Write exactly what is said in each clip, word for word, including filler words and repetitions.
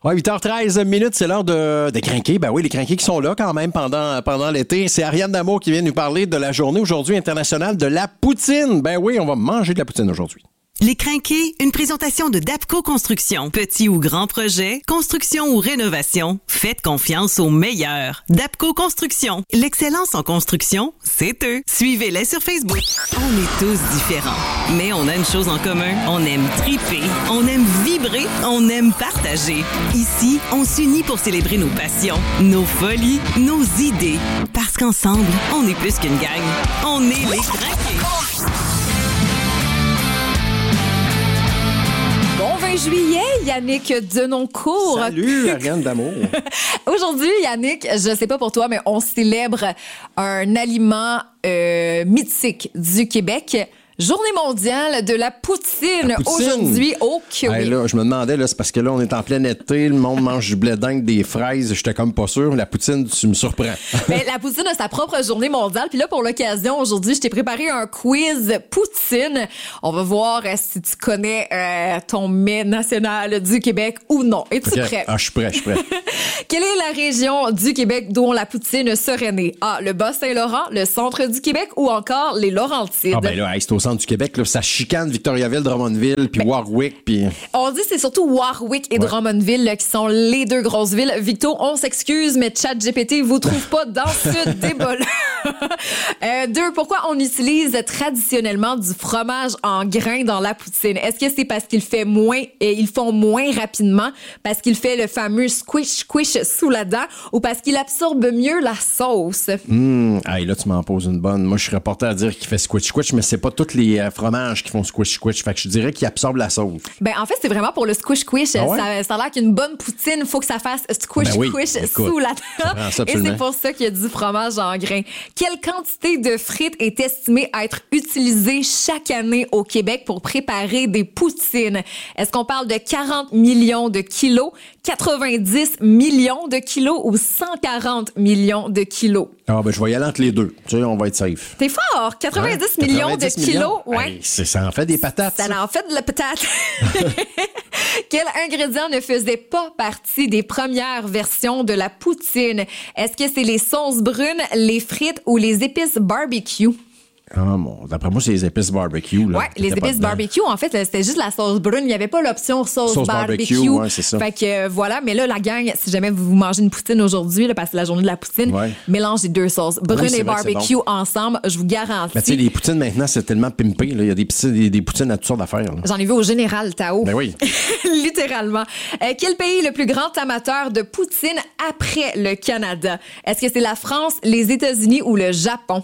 Ouais, huit heures treize minutes, c'est l'heure de, de crinquer. Ben oui, les crinqués qui sont là quand même pendant, pendant l'été. C'est Ariane Damour qui vient nous parler de la journée aujourd'hui internationale de la poutine. Ben oui, on va manger de la poutine aujourd'hui. Les crinqués, une présentation de Dapco Construction. Petit ou grand projet, construction ou rénovation, faites confiance aux meilleurs. Dapco Construction. L'excellence en construction, c'est eux. Suivez-les sur Facebook. On est tous différents, mais on a une chose en commun. On aime triper, on aime vibrer, on aime partager. Ici, on s'unit pour célébrer nos passions, nos folies, nos idées. Parce qu'ensemble, on est plus qu'une gang. On est les crinqués. Bon vingt juillet, Yannick Denoncourt. Salut, Ariane Damour. Aujourd'hui, Yannick, je sais pas pour toi, mais on célèbre un aliment euh, mythique du Québec. Journée mondiale de la poutine, la poutine. Aujourd'hui au Québec. Hey, là, je me demandais, là, c'est parce que là, on est en plein été, le monde mange du blé d'Inde, des fraises, j'étais comme pas sûr. La poutine, tu me surprends. Ben, la poutine a sa propre journée mondiale. Puis là, pour l'occasion, aujourd'hui, je t'ai préparé un quiz poutine. On va voir euh, si tu connais euh, ton mets national du Québec ou non. Es-tu Okay. prêt? Ah, je suis prêt, je suis prêt. Quelle est la région du Québec dont la poutine serait née? A, le Bas-Saint-Laurent, le centre du Québec ou encore les Laurentides? Ah ben là, hey, c'est au centre du Québec, là, ça chicane Victoriaville, Drummondville, puis ben, Warwick, puis... On dit que c'est surtout Warwick et ouais. Drummondville là, qui sont les deux grosses villes. Victo, on s'excuse, mais ChatGPT vous trouve pas dans ce débat-là. euh, deux, pourquoi on utilise traditionnellement du fromage en grains dans la poutine? Est-ce que c'est parce qu'il fait moins et ils font moins rapidement, parce qu'il fait le fameux squish squish sous la dent, ou parce qu'il absorbe mieux la sauce? Hum, hey, là tu m'en poses une bonne. Moi je serais porté à dire qu'il fait squish squish, mais c'est pas tous les euh, fromages qui font squish squish. Fait que je dirais qu'il absorbe la sauce. Ben en fait c'est vraiment pour le squish squish. Ah ouais? ça, ça a l'air qu'une bonne poutine, faut que ça fasse squish ben oui, squish écoute, sous la dent. Et c'est pour ça qu'il y a du fromage en grains. Quelle quantité de frites est estimée à être utilisée chaque année au Québec pour préparer des poutines? Est-ce qu'on parle de quarante millions de kilos, quatre-vingt-dix millions de kilos ou cent quarante millions de kilos? Ah ben je vais y aller entre les deux. Tu sais, on va être safe. T'es fort! quatre-vingt-dix hein? millions quatre-vingt-dix de kilos, millions? Ouais. Hey, c'est, ça en fait des patates. Ça, ça en fait de la patate. Quel ingrédient ne faisait pas partie des premières versions de la poutine? Est-ce que c'est les sauces brunes, les frites ou les épices barbecue? Ah bon, d'après moi, c'est les épices barbecue. Là, ouais, les épices barbecue, en fait, c'était juste la sauce brune. Il n'y avait pas l'option sauce, sauce barbecue. barbecue ouais, c'est ça. Fait que euh, voilà, mais là, la gang, si jamais vous mangez une poutine aujourd'hui, là, parce que c'est la journée de la poutine, ouais. mélange les deux sauces, brune oui, et barbecue bon. ensemble, je vous garantis. Mais tu sais, les poutines maintenant, c'est tellement pimpé. Là. Il y a des, des, des poutines à toutes sortes d'affaires. Là. J'en ai vu au Général Tao. Ben oui. Littéralement. Euh, quel pays est le plus grand amateur de poutine après le Canada? Est-ce que c'est la France, les États-Unis ou le Japon?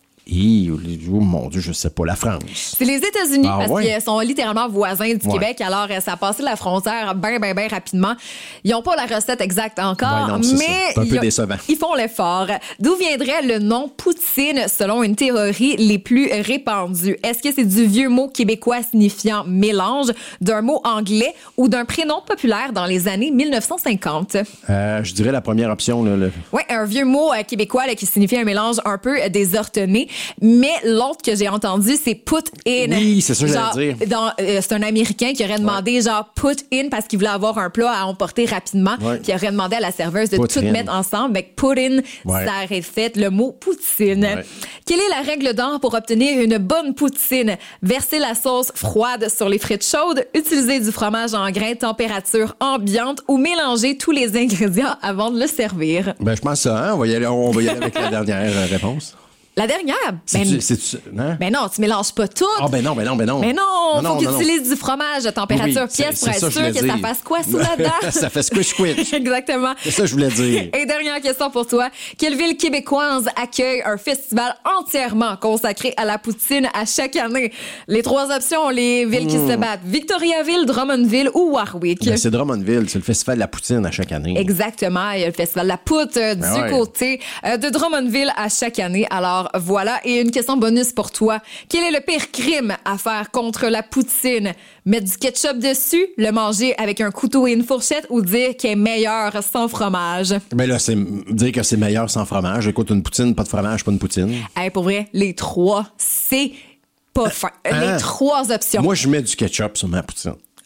Et, oh mon Dieu, je sais pas, la France. C'est les États-Unis ah, parce ouais. qu'ils sont littéralement voisins du ouais. Québec. Alors, ça a passé la frontière bien, bien, bien rapidement. Ils n'ont pas la recette exacte encore, ouais, non, mais c'est un peu ils, décevant. Ils font l'effort. D'où viendrait le nom poutine selon une théorie les plus répandues? Est-ce que c'est du vieux mot québécois signifiant mélange, d'un mot anglais ou d'un prénom populaire dans les années mille neuf cent cinquante? Euh, je dirais la première option. Là, le... Oui, un vieux mot euh, québécois là, qui signifie un mélange un peu euh, désordonné. Mais l'autre que j'ai entendu, c'est put in. Oui, c'est ça que j'allais dire. Dans, euh, c'est un Américain qui aurait demandé ouais. genre put in parce qu'il voulait avoir un plat à emporter rapidement. Ouais. Puis il aurait demandé à la serveuse de put tout in. mettre ensemble. Mais put in, ouais. ça aurait fait le mot poutine. Ouais. Quelle est la règle d'or pour obtenir une bonne poutine? Verser la sauce froide sur les frites chaudes, utiliser du fromage en grains, température ambiante ou mélanger tous les ingrédients avant de le servir? Ben, je pense ça, hein? On va y aller, on va y aller avec la dernière réponse. La dernière? C'est ben, tu, c'est tu, hein? ben non, tu mélanges pas tout. Ah, oh, ben non, ben non, ben non. Mais non, non faut non, qu'ils utilisent du fromage à température oui, pièce pour être sûr que dire. ça fasse quoi sous la dent? Ça fait squish squish. Exactement. C'est ça que je voulais dire. Et dernière question pour toi. Quelle ville québécoise accueille un festival entièrement consacré à la poutine à chaque année? Les trois options, les villes mmh. qui se battent. Victoriaville, Drummondville ou Warwick? Ben, c'est Drummondville, c'est le festival de la poutine à chaque année. Exactement. Il y a le festival de la poutre euh, ben du ouais. côté euh, de Drummondville à chaque année. Alors voilà. Et une question bonus pour toi. Quel est le pire crime à faire contre la poutine? Mettre du ketchup dessus, le manger avec un couteau et une fourchette ou dire qu'il est meilleur sans fromage? Ben là, c'est dire que c'est meilleur sans fromage. Écoute, une poutine, pas de fromage, pas une poutine. Hey, pour vrai, les trois, c'est pas fin. Hein? Les trois options. Moi, je mets du ketchup sur ma poutine.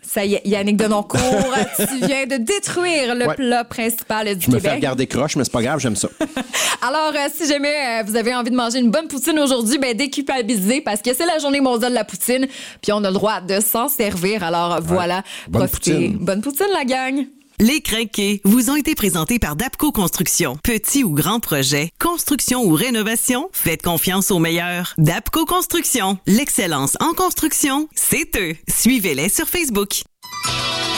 Ça y est, Yannick Denoncourt, tu viens de détruire le ouais. plat principal du Je Québec. Je me fais regarder croche, mais c'est pas grave, j'aime ça. Alors, euh, si jamais euh, vous avez envie de manger une bonne poutine aujourd'hui, ben déculpabilisez parce que c'est la journée mondiale de la poutine, puis on a le droit de s'en servir. Alors, ouais. voilà, bonne profitez. Poutine. Bonne poutine, la gang! Les Crinqués vous ont été présentés par Dapco Construction. Petit ou grand projet, construction ou rénovation, faites confiance aux meilleurs. Dapco Construction, l'excellence en construction, c'est eux. Suivez-les sur Facebook.